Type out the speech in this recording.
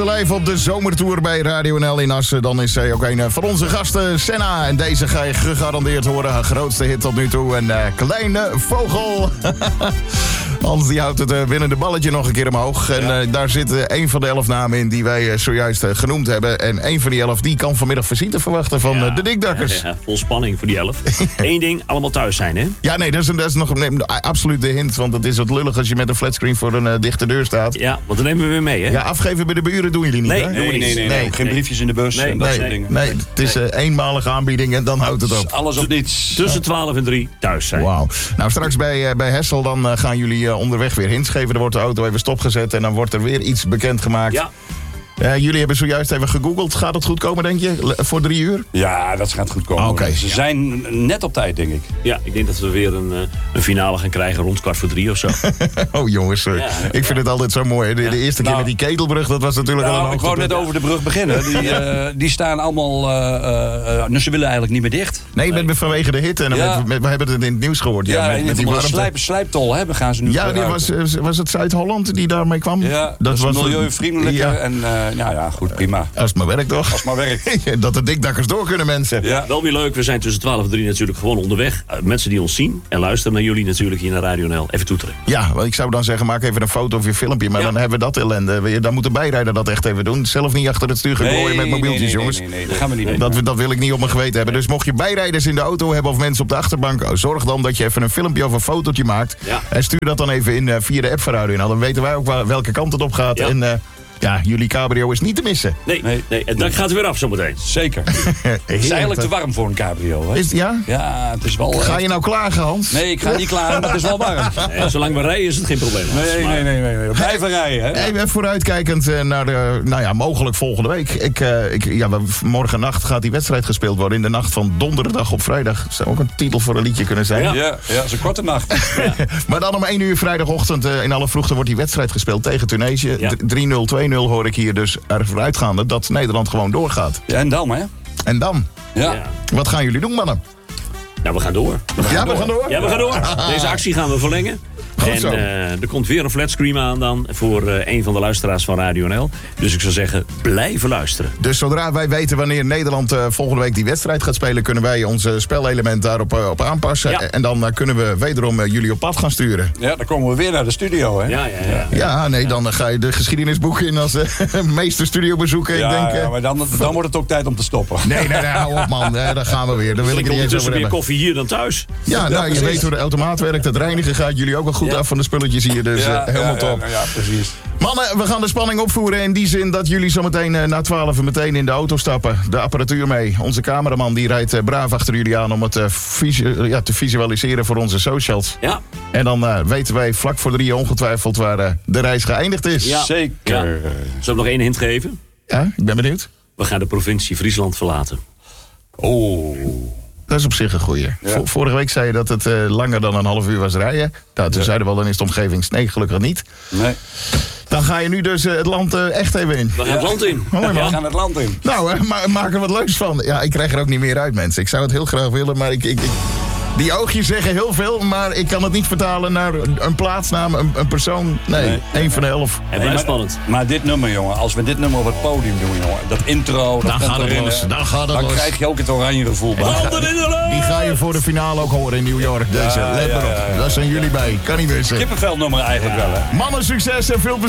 Live op de zomertour bij Radio NL in Assen. Dan is zij ook een van onze gasten, Senna. En deze ga je gegarandeerd horen. Haar grootste hit tot nu toe. Een kleine vogel. Hans die houdt het winnende balletje nog een keer omhoog. En daar zit een van de 11 namen in die wij zojuist genoemd hebben. En een van die 11 die kan vanmiddag visite verwachten van de Dikdakkers. Ja, vol spanning voor die 11. Eén ding, allemaal thuis zijn, hè? Ja, nee, dat is nog absoluut de hint. Want het is wat lullig als je met een flatscreen voor een dichte deur staat. Ja, want dan nemen we weer mee, hè? Ja, afgeven bij de buren doen jullie niet, Nee, hè? Nee. Geen briefjes in de bus en dat soort dingen. Nee, het is eenmalige aanbieding en dan houdt het op. Alles of niets. Tussen 12 en 3 thuis zijn. Wauw. Nou, straks bij Hessel dan gaan jullie onderweg weer hints geven. Er wordt de auto even stopgezet en dan wordt er weer iets bekendgemaakt. Ja. Jullie hebben zojuist even gegoogeld. Gaat het goed komen, denk je? Voor 3 uur? Ja, dat gaat goed komen. Oké. Ze zijn net op tijd, denk ik. Ja, ik denk dat we weer een finale gaan krijgen rond 2:45 of zo. Oh jongens, ik vind het altijd zo mooi. De eerste keer met die ketelbrug, dat was natuurlijk al een ik wou net over de brug beginnen. Die staan allemaal... ze willen eigenlijk niet meer dicht. Nee, vanwege de hitte. En we hebben het in het nieuws gehoord. Met die slijptol hebben gaan ze nu was het Zuid-Holland die daarmee kwam? Ja, dat was milieuvriendelijker en... goed, prima. Als het maar werkt, toch? Als het maar werkt. Dat de Dikdakkers door kunnen, mensen. Ja. Wel weer leuk, we zijn tussen 12 en 3 natuurlijk gewoon onderweg. Mensen die ons zien en luisteren naar jullie natuurlijk hier naar Radio NL. Even toeteren. Ja, ik zou dan zeggen, maak even een foto of je filmpje. Maar dan hebben we dat ellende. Dan moet de bijrijder dat echt even doen. Zelf niet achter het stuur gaan gooien met mobieltjes, jongens. Nee, dat gaan we niet doen. Dat wil ik niet op mijn geweten hebben. Dus mocht je bijrijders in de auto hebben of mensen op de achterbank... zorg dan dat je even een filmpje of een fotootje maakt. Ja. En stuur dat dan even in via de app van Radio NL. Dan weten wij ook welke kant het op gaat. Ja. En jullie cabrio is niet te missen. Nee. Het dak gaat weer af zometeen. Zeker. Het is eigenlijk te warm voor een cabrio. Hè? Ja, het is wel... Ga je nou klagen, Hans? Nee, ik ga niet klagen, maar het is wel warm. Zolang we rijden is het geen probleem. Nee. We blijven rijden. Hè? Even vooruitkijkend naar mogelijk volgende week. Morgen nacht gaat die wedstrijd gespeeld worden. In de nacht van donderdag op vrijdag. Zou ook een titel voor een liedje kunnen zijn. Ja, het is een korte nacht. Ja. Maar dan om 1 uur vrijdagochtend in alle vroegte wordt die wedstrijd gespeeld tegen Tunesië. Ja. 3-0, 2-0 hoor ik hier dus ervoor uitgaande dat Nederland gewoon doorgaat. Ja, en dan, hè? En dan? Ja. Wat gaan jullie doen, mannen? Nou, we gaan door. We gaan door? Ja, we gaan door. Deze actie gaan we verlengen. En er komt weer een flatscreen aan dan voor een van de luisteraars van Radio NL. Dus ik zou zeggen, blijven luisteren. Dus zodra wij weten wanneer Nederland volgende week die wedstrijd gaat spelen... kunnen wij onze spelelement daarop op aanpassen. Ja. En dan kunnen we wederom jullie op pad gaan sturen. Ja, dan komen we weer naar de studio, hè? Ja, dan ga je de geschiedenisboeken in als meester studiobezoeker. Ja, maar dan wordt het ook tijd om te stoppen. Nee, hou op man. Dan gaan we weer. Dan wil ik er niet eens over hebben. Meer koffie hier dan thuis. Ja, je weet hoe de automaat werkt. Het reinigen gaat jullie ook wel goed af van de spulletjes hier. Dus helemaal top. Ja, precies. Mannen, we gaan de spanning opvoeren in die zin dat jullie zometeen na 12 meteen in de auto stappen. De apparatuur mee. Onze cameraman die rijdt braaf achter jullie aan om het te visualiseren voor onze socials. Ja. En dan weten wij vlak voor 3 ongetwijfeld waar de reis geëindigd is. Ja. Zeker. Ja. Zal ik nog één hint geven? Ja, ik ben benieuwd. We gaan de provincie Friesland verlaten. Oh. Dat is op zich een goeie. Ja. Vorige week zei je dat het langer dan een half uur was rijden. Nou, toen zeiden we al, dan is de omgeving... Nee, gelukkig niet. Nee. Dan ga je nu dus het land echt even in. We gaan het land in. Mooi, man. We gaan het land in. Nou, maak er wat leuks van. Ja, ik krijg er ook niet meer uit, mensen. Ik zou het heel graag willen, maar die oogjes zeggen heel veel, maar ik kan het niet vertalen naar een plaatsnaam, een persoon. Nee, 1 van de 11. Het blijft spannend. Maar dit nummer, jongen, als we dit nummer op het podium doen, jongen, dat intro, dan gaat het los. Dan krijg je ook het oranje gevoel bij. Die ga je voor de finale ook horen in New York. Deze, let maar op. Daar zijn jullie bij. Kan niet missen. Kippenveldnummer eigenlijk wel, hè. Mannen, succes en veel plezier.